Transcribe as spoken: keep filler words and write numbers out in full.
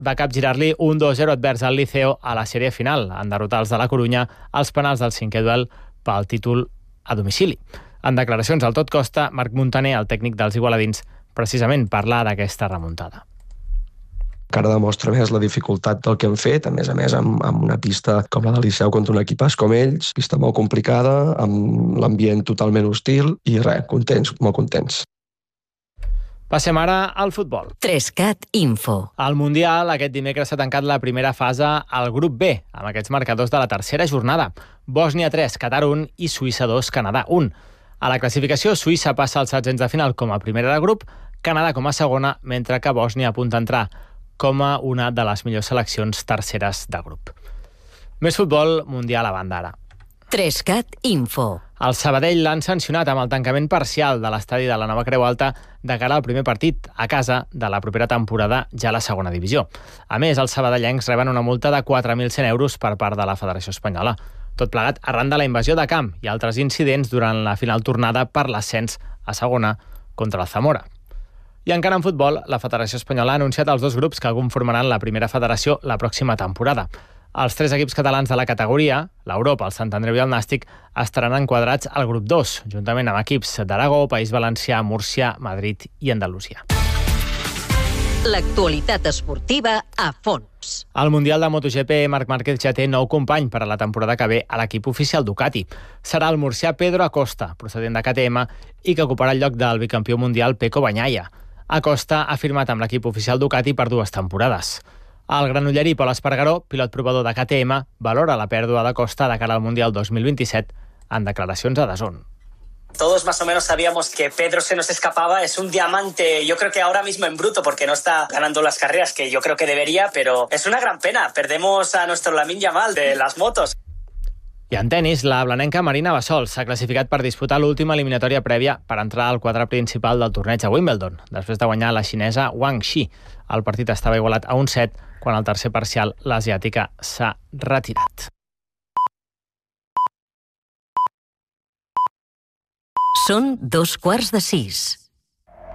va capgirar-li un dos zero advers al Liceo a la sèrie final, en derrotar els de la Corunya als penals del cinquè duel pel títol a domicili. En declaracions al Tot Costa, Marc Muntaner, el tècnic dels igualadins, precisament parla d'aquesta remuntada. Encara demostra més la dificultat del que hem fet, a més a més amb, amb una pista com la del Liceu contra un equipàs com ells, pista molt complicada, amb l'ambient totalment hostil i res, contents, molt contents. Passem ara al futbol. Trescat Info. Al Mundial, aquest dimecres s'ha tancat la primera fase al grup B, amb aquests marcadors de la tercera jornada. Bòsnia tres, Qatar un i Suïssa dos, Canadà un. A la classificació, Suïssa passa als setzents de final com a primera de grup, Canadà com a segona, mentre que Bòsnia apunta a entrar com a una de les millors seleccions terceres de grup. Més futbol mundial a banda ara. Trescat Info. El Sabadell l'han sancionat amb el tancament parcial de l'estadi de la Nova Creu Alta de cara al primer partit a casa de la propera temporada ja a la segona divisió. A més, els sabadellencs reben una multa de quatre mil cent euros per part de la Federació Espanyola. Tot plegat arran de la invasió de camp i altres incidents durant la final tornada per l'ascens a segona contra el Zamora. I encara en futbol, la Federació Espanyola ha anunciat els dos grups que conformaran la primera federació la pròxima temporada. Els tres equips catalans de la categoria, l'Europa, el Sant Andreu i el Nàstic, estaran enquadrats al grup dos, juntament amb equips d'Aragó, País Valencià, Múrcia, Madrid i Andalusia. L'actualitat esportiva a fons. Al Mundial de MotoGP, Marc Márquez ja té nou company per a la temporada que ve a l'equip oficial Ducati. Serà el murcià Pedro Acosta, procedent de K T M, i que ocuparà el lloc del bicampió mundial Pecco Bagnaia. Acosta ha firmat amb l'equip oficial Ducati per dues temporades. El granollerí Pol Espargaró, pilot provador de K T M, valora la pèrdua d'Acosta de cara al Mundial dos mil vint-i-set en declaracions a D A Z N. Todos más o menos sabíamos que Pedro se nos escapaba. Es un diamante, yo creo que ahora mismo en bruto, porque no está ganando las carreras que yo creo que debería, pero es una gran pena. Perdemos a nuestro Lamine Yamal de las motos. I en tenis, la blanenca Marina Basol s'ha classificat per disputar l'última eliminatòria prèvia per entrar al quadre principal del torneig a Wimbledon, després de guanyar la xinesa Wang Xi. El partit estava igualat a un set, quan al tercer parcial l'asiàtica s'ha retirat. Són dos quarts de sis.